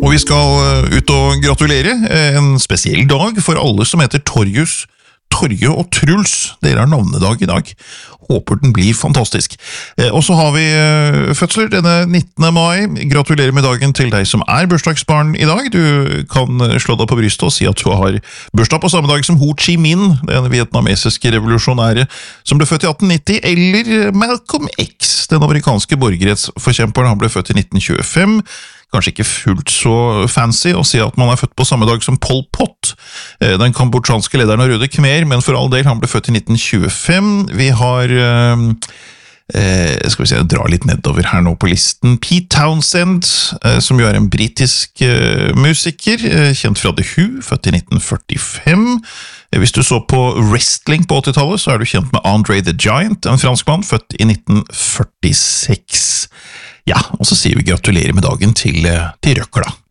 Og vi skal ut og gratulere en spesiell dag for alle som heter Torjus, Torje og Truls. Dere har navnedag i dag. Håper den blir fantastisk. Og så har vi fødsler denne 19. mai. Gratulerer med dagen til deg som er bursdagsbarn i dag. Du kan slå deg på brystet og si at du har bursdag på samme dag som Ho Chi Minh, den vietnamesiske revolusjonære som ble født i 1890, eller Malcolm X, den amerikanske borgerrettsforkjemperen. Han ble født i 1925. Kanskje ikke fullt så fancy å si at man er født på samme dag som Pol Pot, den kambodsjanske lederen av Røde Khmer, men for all del, han ble født i 1925. Vi har, skal vi se, jeg drar litt nedover her nå på listen, Pete Townsend, som jo er en britisk musiker, kjent fra The Who, født i 1945. Hvis du så på wrestling på 80-tallet, så er du kjent med Andre the Giant, en franskmann, født i 1946. Ja, og så sier vi gratulerer med dagen til Røkla.